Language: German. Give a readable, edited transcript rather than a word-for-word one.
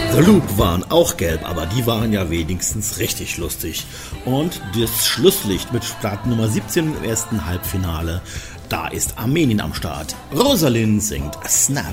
The Loop waren auch gelb, aber die waren ja wenigstens richtig lustig. Und das Schlusslicht mit Start Nummer 17 im ersten Halbfinale, da ist Armenien am Start. Rosalind singt Snap.